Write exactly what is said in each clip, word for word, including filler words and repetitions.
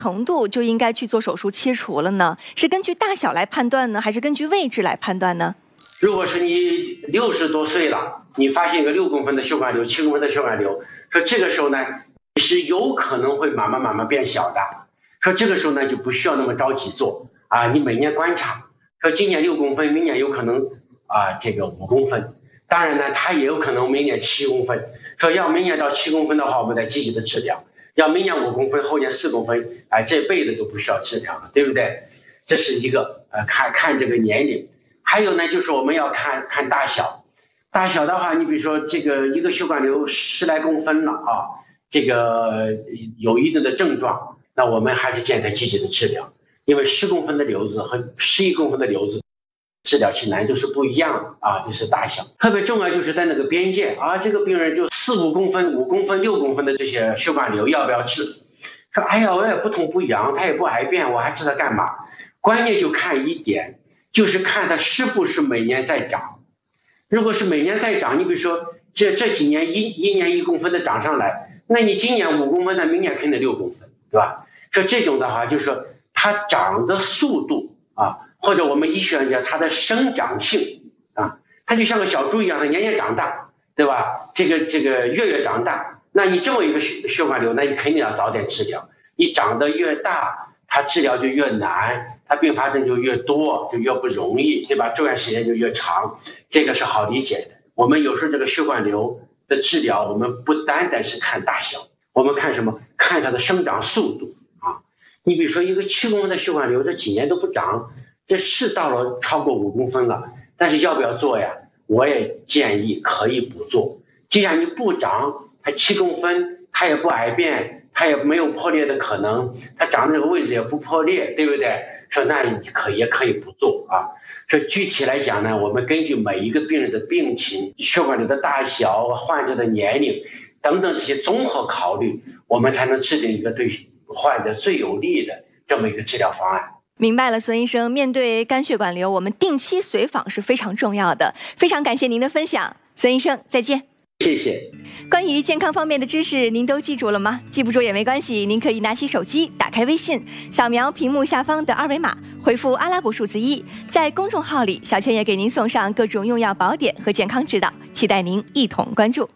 程度就应该去做手术切除了呢？是根据大小来判断呢，还是根据位置来判断呢？ 如果是你六十多岁了，你发现一个六公分的血管瘤、七公分的血管瘤，说这个时候呢是有可能会慢慢慢慢变小的，说这个时候呢就不需要那么着急做啊，你每年观察，说今年六公分，明年有可能啊这个五公分，当然呢它也有可能明年七公分，说要明年到七公分的话，我们再积极的治疗。要明年五公分，后年四公分，哎，这辈子都不需要治疗了，对不对？这是一个呃，看看这个年龄。还有呢，就是我们要看看大小。大小的话，你比如说这个一个血管瘤十来公分了啊，这个有一定的症状，那我们还是建议他积极的治疗，因为十公分的瘤子和十一公分的瘤子治疗其难度是不一样的啊，这是大小。特别重要就是在那个边界啊，这个病人就四五公分、五公分、六公分的这些血管瘤要不要治？说哎呀，我也不痛不痒，它也不癌变，我还治它干嘛？关键就看一点，就是看它是不是每年在长。如果是每年在长，你比如说这这几年一一年一公分的长上来，那你今年五公分，那明年肯定六公分，对吧？说这种的话，就是说它长的速度啊。或者我们医学上讲它的生长性啊，它就像个小猪一样，它年年长大，对吧？这个这个月月长大，那你这么一个血血管瘤，那你肯定要早点治疗。你长得越大，它治疗就越难，它并发症就越多，就越不容易，对吧？住院时间就越长，这个是好理解的。我们有时候这个血管瘤的治疗，我们不单单是看大小，我们看什么？看它的生长速度啊。你比如说一个七公分的血管瘤，这几年都不长。这是到了超过五公分了，但是要不要做呀？我也建议可以不做。既然你不长，它七公分，它也不癌变，它也没有破裂的可能，它长的这个位置也不破裂，对不对？说那你可以也可以不做啊。说具体来讲呢，我们根据每一个病人的病情、血管瘤的大小、患者的年龄等等这些综合考虑，我们才能制定一个对患者最有利的这么一个治疗方案。 明白了，孙医生，面对肝血管瘤，我们定期随访是非常重要的。非常感谢您的分享，孙医生，再见。 谢谢。 关于健康方面的知识，您都记住了吗？记不住也没关系，您可以拿起手机，打开微信，扫描屏幕下方的二维码，回复阿拉伯数字一，在公众号里，小圈也给您送上各种用药宝典和健康指导，期待您一同关注。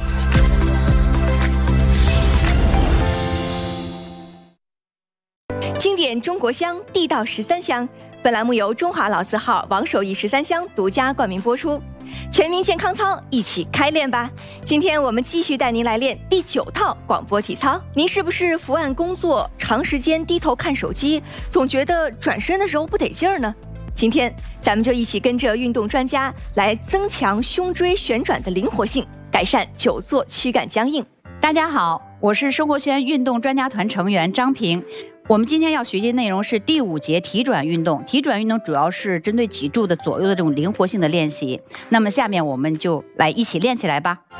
经典中国香，地道十三香。本栏目由中华老字号王守义十三香独家冠名播出。全民健康操，一起开练吧！今天我们继续带您来练第九套广播体操。您是不是伏案工作，长时间低头看手机，总觉得转身的时候不得劲儿呢？今天咱们就一起跟着运动专家来增强胸椎旋转的灵活性，改善久坐躯干僵硬。 大家好，我是生活圈运动专家团成员张平。我们今天要学习的内容是第五节体转运动。体转运动主要是针对脊柱的左右的这种灵活性的练习。那么下面我们就来一起练起来吧。